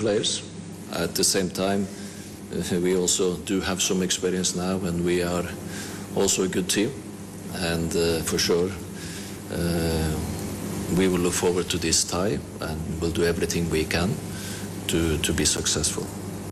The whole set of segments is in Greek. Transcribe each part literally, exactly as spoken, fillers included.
players. At the same time, uh, we also do have some experience now, and we are also a good team. And uh, for sure, uh, we will look forward to this tie, and we'll do everything we can to, to be successful.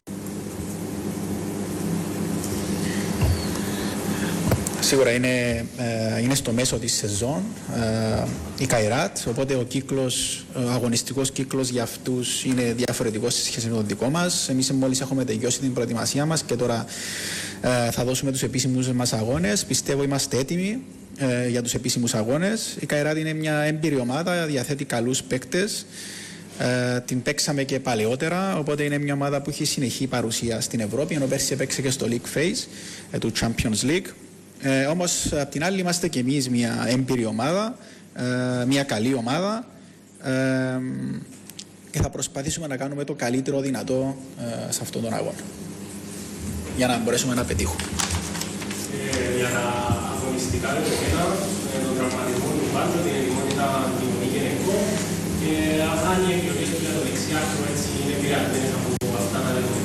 Σίγουρα είναι, είναι στο μέσο της σεζόν η Καϊράτ, οπότε ο κύκλος, ο αγωνιστικός κύκλος για αυτούς είναι διαφορετικός σε σχέση με τον δικό μας. Εμείς μόλις έχουμε τελειώσει την προετοιμασία μας και τώρα θα δώσουμε τους επίσημους μας αγώνες. Πιστεύω είμαστε έτοιμοι για τους επίσημους αγώνες. Η Καϊράτ είναι μια έμπειρη ομάδα, διαθέτει καλούς παίκτες. Uh, την παίξαμε και παλαιότερα, οπότε είναι μια ομάδα που έχει συνεχή παρουσία στην Ευρώπη, ενώ πέρσι έπαιξε και στο League Phase uh, του Champions League. Uh, όμως απ' την άλλη είμαστε και εμείς μια έμπειρη ομάδα, uh, μια καλή ομάδα uh, και θα προσπαθήσουμε να κάνουμε το καλύτερο δυνατό uh, σε αυτόν τον αγώνα για να μπορέσουμε να πετύχουμε. Ε, για τα αγωνιστικά δεδομένα, τον τραυματισμό του Μπάτζο, την ετοιμότητα κοινωνική γενικών, και αυτά είναι οι επιλογές του για το δεξιάκρο, έτσι είναι πειρατές από αυτά τα δεδομένα.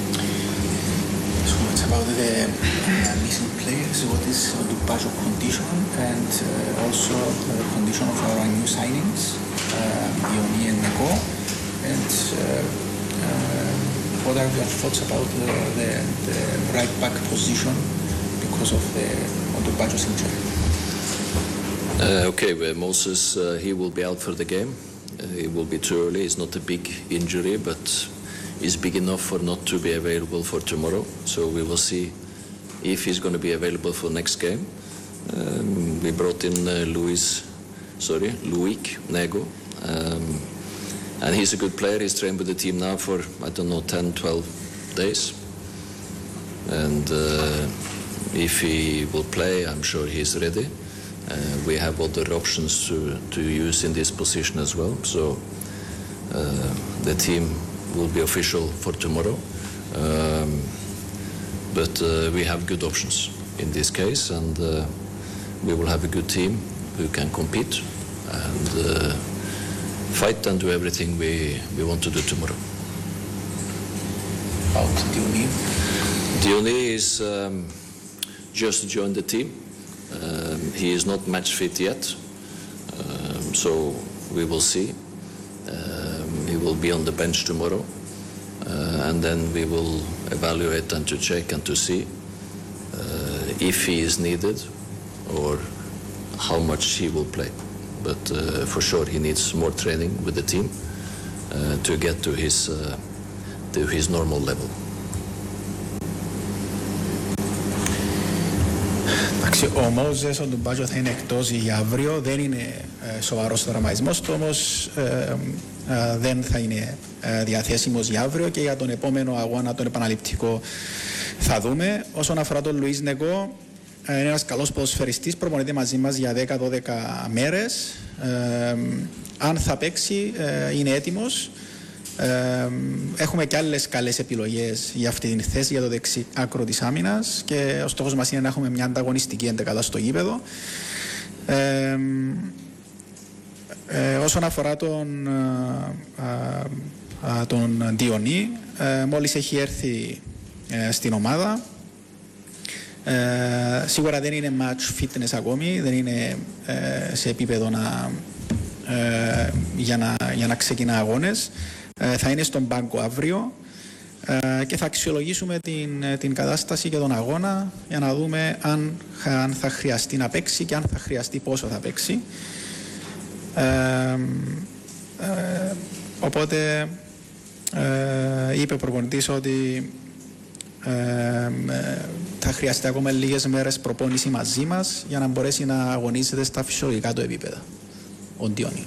So it's about the uh, missing players, what is the budget condition, and uh, also the condition of our new signings, uh, Ioni and Neko, and uh, uh, what are your thoughts about uh, the, the right back position because of the of the budget injury? Uh, okay, well, Moses, uh, he will be out for the game. Uh, it will be too early. It's not a big injury, but it's big enough for not to be available for tomorrow. So we will see if he's going to be available for next game. Um, we brought in uh, Luis, sorry, Luik Nego, um, and he's a good player. He's trained with the team now for, I don't know, ten, twelve days. And uh, if he will play, I'm sure he's ready. Uh, we have other options to, to use in this position as well. So uh, the team will be official for tomorrow. Um, but uh, we have good options in this case, and uh, we will have a good team who can compete and uh, fight and do everything we, we want to do tomorrow. About Diony? Diony is um, just joined the team. Um, he is not match fit yet, um, so we will see. Um, he will be on the bench tomorrow, uh, and then we will evaluate and to check and to see uh, if he is needed or how much he will play. But uh, for sure he needs more training with the team uh, to get to his, uh, to his normal level. Ο Μόζες, ο Ντουμπάτζο θα είναι εκτός για αύριο, δεν είναι ε, σοβαρός τραυματισμός του, όμως ε, ε, δεν θα είναι ε, διαθέσιμος για αύριο και για τον επόμενο αγώνα, τον επαναληπτικό, θα δούμε. Όσον αφορά τον Λουίς Νεκό, ε, είναι ένας καλός ποδοσφαιριστής, προπονείται μαζί μας για δέκα δώδεκα μέρες. Ε, αν θα παίξει, ε, είναι έτοιμος. Ε, έχουμε και άλλες καλές επιλογές για αυτή την θέση, για το δεξί άκρο της άμυνας, και ο στόχος μας είναι να έχουμε μια ανταγωνιστική εντεκάδα στο γήπεδο. Ε, ε, όσον αφορά τον, ε, ε, τον Διονύ, ε, μόλις έχει έρθει ε, στην ομάδα, ε, σίγουρα δεν είναι match fitness ακόμη, δεν είναι ε, σε επίπεδο να, ε, για, να, για να ξεκινά αγώνες. Θα είναι στον πάγκο αύριο και θα αξιολογήσουμε την, την κατάσταση και τον αγώνα για να δούμε αν, αν θα χρειαστεί να παίξει και αν θα χρειαστεί πόσο θα παίξει. Ε, ε, οπότε ε, είπε ο προπονητής ότι ε, ε, θα χρειαστεί ακόμα λίγες μέρες προπόνηση μαζί μας για να μπορέσει να αγωνίζεται στα φυσιολογικά του επίπεδα ο Διονύ.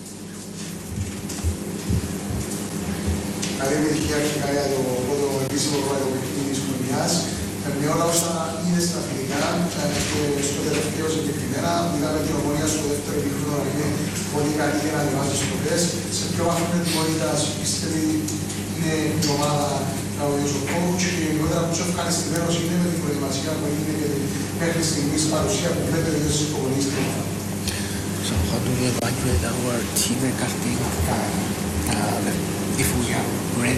Καλή επιτυχία αρχικά για το πρώτο επίσημο πρώτο παιχνίδι της χρονιάς. Με όλα όσα είδες στα φιλικά και στο τελευταίο συγκεκριμένα, μιλάμε την Ομόνια στο δεύτερο επίπεδο να είναι πολύ καλή για να ανεβάσει σκοπές. Σε ποιο βαθμό ετοιμότητας πιστεύει είναι η ομάδα να οδηγήσει ο coach και γενικότερα πόσο ευχαριστημένος είναι με την προετοιμασία που έγινε και μέχρι στιγμής παρουσία που βλέπετε και στους υπομονείς στην ομάδα. So how do you evaluate our team regarding uh, uh, if we are ready